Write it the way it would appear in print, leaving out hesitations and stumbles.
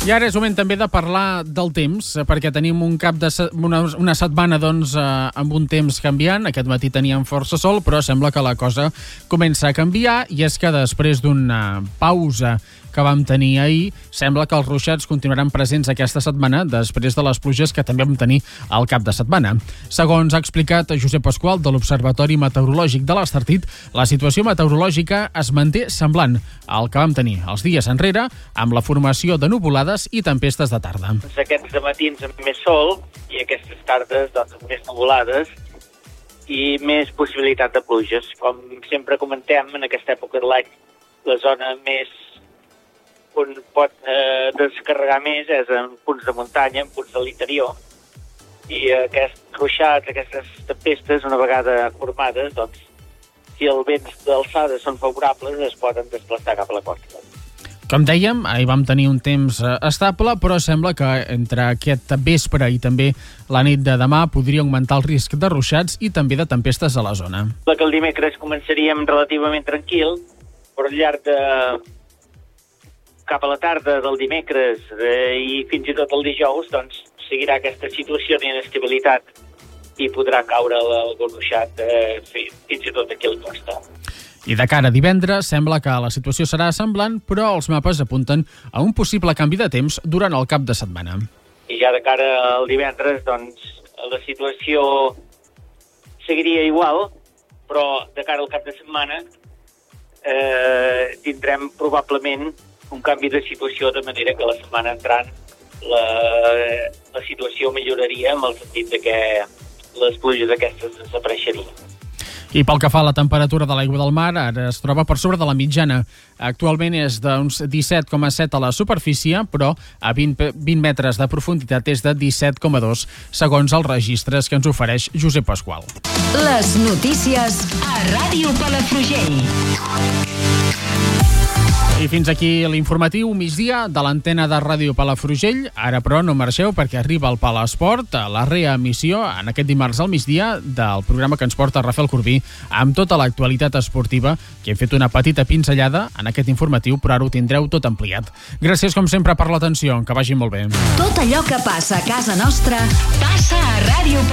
I ara és moment també de parlar del temps, perquè tenim una setmana amb un temps canviant. Aquest matí teníem força sol, però sembla que la cosa comença a canviar, i és que després d'una pausa que vam tenir ahir, sembla que els ruixats continuaran presents aquesta setmana després de les pluges que també vam tenir al cap de setmana. Segons ha explicat Josep Pasqual, de l'Observatori Meteorològic de l'Estartit, la situació meteorològica es manté semblant al que vam tenir els dies enrere, amb la formació de nuvolades i tempestes de tarda. Aquests matins amb més sol i aquestes tardes amb més nuvolades i més possibilitat de pluges. Com sempre comentem, en aquesta època de l'any, la zona més on pot descarregar més és en punts de muntanya, en punts de l'interior. I aquests ruixats, aquestes tempestes, una vegada formades, doncs, si els vents d'alçada són favorables, es poden desplaçar cap a la costa. Com dèiem, ahir vam tenir un temps estable, però sembla que entre aquest vespre i també la nit de demà podria augmentar el risc de ruixats i també de tempestes a la zona. Que el dimecres començaríem relativament tranquil, però al llarg de cap a la tarda del dimecres i fins i tot el dijous, doncs seguirà aquesta situació d'inestabilitat i podrà caure algun ruixat fins i tot aquí a la costa. I de cara a divendres sembla que la situació serà semblant, però els mapes apunten a un possible canvi de temps durant el cap de setmana. I ja de cara al divendres, doncs, la situació seguiria igual, però de cara al cap de setmana tindrem probablement un canvi de situació, de manera que la setmana entrant la situació milloraria en el sentit de que les pluges aquestes desapareixerien. I pel que fa a la temperatura de l'aigua del mar, ara es troba per sobre de la mitjana. Actualment és d'uns 17,7 a la superfície, però a 20 metres de profunditat és de 17,2, segons els registres que ens ofereix Josep Pasqual. Les notícies a Ràdio Palafrugell. I fins aquí l'informatiu migdia de l'antena de Ràdio Palafrugell. Ara, però, no marxeu perquè arriba el Palesport, la reemissió en aquest dimarts al migdia del programa que ens porta Rafael Corbí amb tota l'actualitat esportiva, que hem fet una petita pinzellada en aquest informatiu, però ara ho tindreu tot ampliat. Gràcies, com sempre, per l'atenció. Que vagi molt bé. Tot allò que passa a casa nostra passa a Ràdio